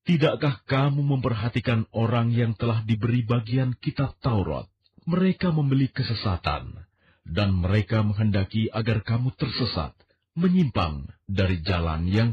Tidakkah kamu memperhatikan orang yang telah diberi bagian kitab Taurat? Mereka membeli kesesatan, dan mereka menghendaki agar kamu tersesat, menyimpang dari jalan yang